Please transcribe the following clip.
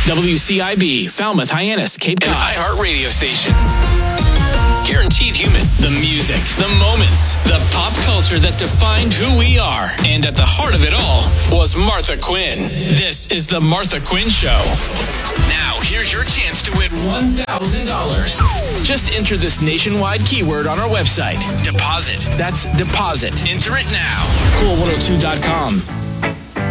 WCIB, Falmouth, Hyannis, Cape Cod. An iHeart radio station. Guaranteed human. The music, the moments, the pop culture that defined who we are. And at the heart of it all was Martha Quinn. This is The Martha Quinn Show. Now, here's your chance to win $1,000. Just enter this nationwide keyword on our website. Deposit. That's deposit. Enter it now. Cool102.com.